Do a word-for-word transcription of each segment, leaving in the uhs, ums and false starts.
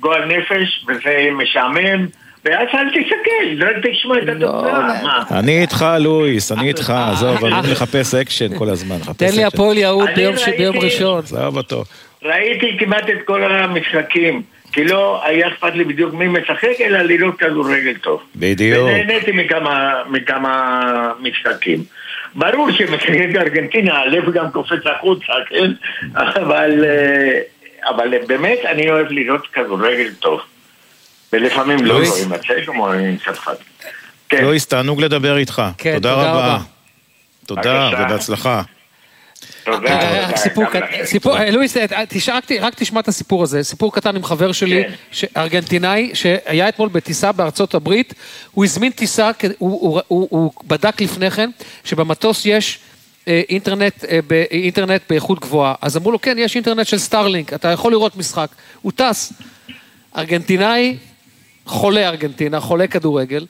גועל נפש, וזה משעמם, ואז אל תסתכל, רק תשמע את התוצאה. אני איתך, לואיס, אני איתך, עזוב, אני מחפש אקשן כל הזמן. תן לי הפועל יהוד ביום ראשון. עזוב אותו. ראיתי כמעט את כל המשחקים, כי לא היה אכפת לי בדיוק מי משחק, אלא לראות כדורגל טוב. בדיוק. ונהניתי מכמה, מכמה משחקים. ברור שמשחק ארגנטינה, הלב גם קופץ החוצה, כן? אבל, אבל באמת אני אוהב לראות כדורגל טוב. ולפעמים לא רואים מצג או רואים צרפת. לואיס, תענוג לדבר איתך. תודה רבה. תודה ובהצלחה. לואיס, רק תשמע את הסיפור הזה, סיפור קטן עם חבר שלי, ארגנטינאי, שהיה אתמול בטיסה בארצות הברית, הוא הזמין טיסה, הוא בדק לפני כן, שבמטוס יש אינטרנט, אינטרנט באיכות גבוהה, אז אמרו לו, כן, יש אינטרנט של סטארלינק, אתה יכול לראות משחק, הוא טס, ארגנטינאי, חולה ארגנטינה, חולה כדורגל,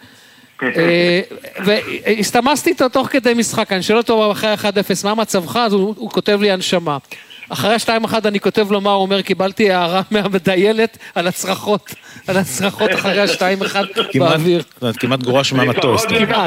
והסתמסתי איתו תוך כדי משחק, אני שואל אותו אחרי אחד אפס, מה מצבך? אז הוא כותב לי הנשמה. אחרי שתיים אחד אני כותב לו מה הוא אומר, קיבלתי הערה מהמדיילת על הצרחות, על הצרחות אחרי השתיים אחד באוויר. כמעט גורש מהמטוס.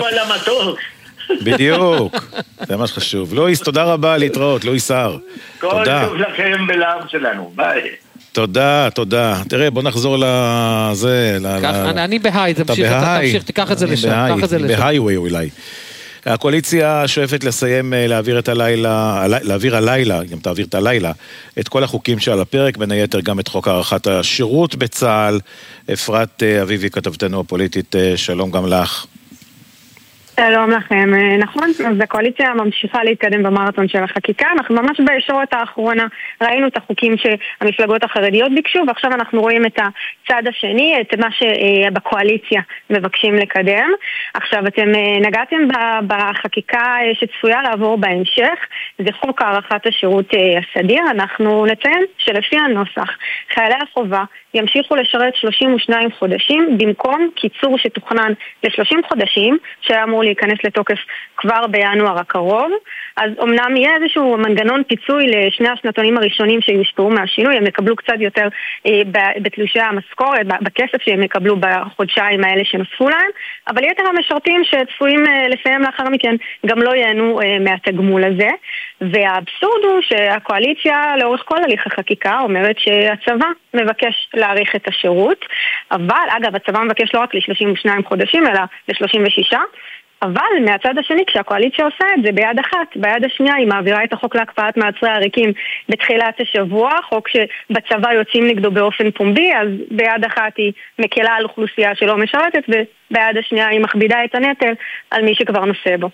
בדיוק, זה ממש חשוב. לואיס, תודה רבה, להתראות, לואיס הר. כל טוב לכם בלעם שלנו, ביי. תודה, תודה. תראה, בוא נחזור לזה. אני בהיי, תמשיך, תיקח את זה לשם. בהיי-ווי אולי. הקואליציה שואפת לסיים להעביר את הלילה, להעביר הלילה, גם תעביר את הלילה, את כל החוקים שעל הפרק, בין היתר גם את חוק הארכת השירות בצה"ל. אפרת אביבי, כתבתנו הפוליטית, שלום גם לך. שלום לכם, נכון, אז הקואליציה ממשיכה להתקדם במרתון של החקיקה, אנחנו ממש בישורת האחרונה ראינו את החוקים שהמפלגות החרדיות ביקשו, ועכשיו אנחנו רואים את הצד השני, את מה שבקואליציה מבקשים לקדם. עכשיו אתם נגעתם בחקיקה שצפויה לעבור בהמשך, זה חוק הארכת השירות הסדיר, אנחנו נציין שלפי הנוסח, חיילי החובה ימשיכו לשרת שלושים ושניים חודשים, במקום קיצור שתוכנן ל-שלושים חודשים, שהיה אמור להיכנס לתוקף כבר בינואר הקרוב. אז אמנם יהיה איזשהו מנגנון פיצוי לשני השנתונים הראשונים שיושפעו מהשינוי, הם יקבלו קצת יותר אה, בתלושי המשכורת, בכסף שהם יקבלו בחודשיים האלה שנוספו להם, אבל יתר המשרתים שצפויים אה, לסיים לאחר מכן גם לא ייהנו אה, מהתגמול הזה. והאבסורד הוא שהקואליציה לאורך כל הליך החקיקה אומרת שהצבא מבקש להאריך את השירות, אבל אגב הצבא מבקש לא רק ל-שלושים ושניים חודשים אלא ל-שלושים ושש, אבל מהצד השני כשהקואליציה עושה את זה ביד אחת, ביד השנייה היא מעבירה את החוק להקפאת מעצרי העריקים בתחילת השבוע, חוק שבצבא יוצאים נגדו באופן פומבי, אז ביד אחת היא מקלה על אוכלוסייה שלא משרתת, וביד השנייה היא מכבידה את הנטל על מי שכבר נושא בו.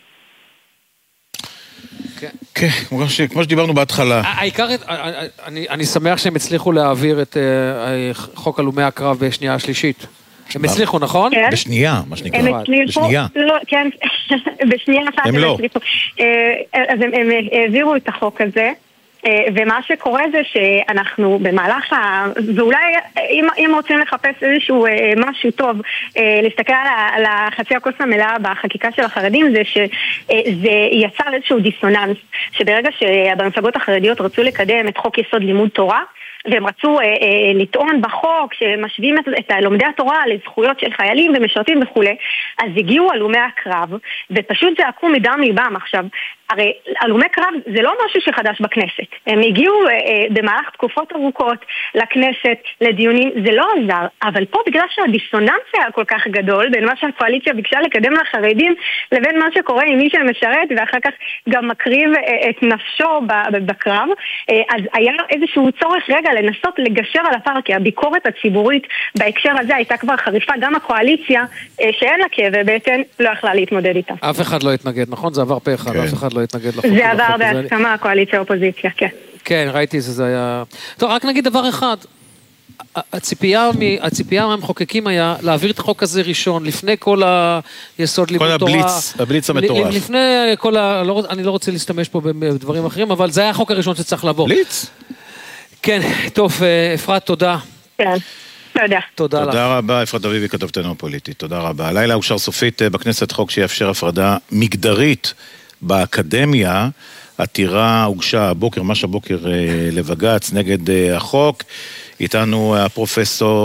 כן, כמו שדיברנו בהתחלה. העיקר, אני שמח שהם הצליחו להעביר את חוק הלומי הקרב בשנייה השלישית. הם הצליחו, נכון? בשנייה, מה שנקרא. הם הצליחו, כן, בשנייה אחת הם הצליחו. אז הם העבירו את החוק הזה, ומה שקורה זה שאנחנו במהלך ה... ואולי אם, אם רוצים לחפש איזשהו משהו טוב, להסתכל על החצי הכוס המלאה בחקיקה של החרדים, זה שזה יצר איזשהו דיסוננס, שברגע שבמפלגות החרדיות רצו לקדם את חוק יסוד לימוד תורה, והם רצו אה, אה, לטעון בחוק שמשווים את, את לומדי התורה לזכויות של חיילים ומשרתים וכו', אז הגיעו הלומי הקרב, ופשוט זעקו מדם ליבם. עכשיו, הרי הלומי קרב זה לא משהו שחדש בכנסת. הם הגיעו אה, אה, במהלך תקופות ארוכות לכנסת, לדיונים, זה לא עזר. אבל פה בגלל שהדיסוננס היה כל כך גדול, בין מה שהקואליציה ביקשה לקדם לחרדים, לבין מה שקורה עם מי שמשרת, ואחר כך גם מקריב אה, את נפשו בקרב, אה, אז היה איזשהו צורך רגע לנסות לגשר על הפער, כי הביקורת הציבורית בהקשר הזה הייתה כבר חריפה, גם הקואליציה אה, שאין לה כאבי בטן לא יכלה להתמודד איתה. אף אחד לא התנגד, נכון? זה עבר פה אחד, כן. אף אחד לא התנגד לחוק. זה עבר בהסכמה, הקואליציה האופוזיציה, כן. כן, ראיתי שזה היה... טוב, רק נגיד דבר אחד, הציפייה, הציפייה מהמחוקקים היה להעביר את החוק הזה ראשון, לפני כל היסוד לימוד תורה. כל הבליץ, הבליץ המטורף. לפני כל ה... אני לא רוצה להשתמש פה בדברים אחרים, אבל זה היה החוק הראשון שצריך לעבור. בליץ? כן, טוב, אפרת, תודה. כן. תודה. תודה לך. תודה רבה, אפרת אביבי, כתבתנו הפוליטית. תודה רבה. הלילה אושר סופית בכנסת חוק שיאפשר הפרדה מגדרית באקדמיה. עתירה הוגשה הבוקר, ממש הבוקר לבג"ץ נגד החוק. איתנו הפרופסור